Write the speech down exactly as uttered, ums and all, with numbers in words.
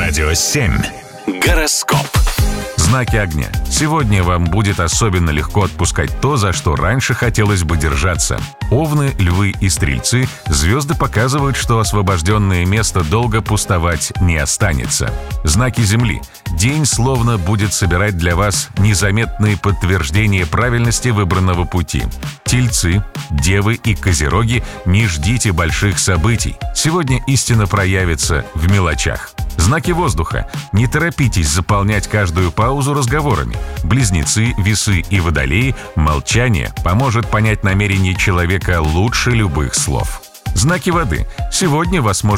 Радио семь. Гороскоп. Знаки огня. Сегодня вам будет особенно легко отпускать то, за что раньше хотелось бы держаться. Овны, львы и стрельцы, звезды показывают, что освобожденное место долго пустовать не останется. Знаки земли. День словно будет собирать для вас незаметные подтверждения правильности выбранного пути. Тельцы, девы и козероги, не ждите больших событий. Сегодня истина проявится в мелочах. Знаки воздуха. Не торопитесь заполнять каждую паузу разговорами. Близнецы, весы и водолеи, молчание поможет понять намерение человека лучше любых слов. Знаки воды. Сегодня вас может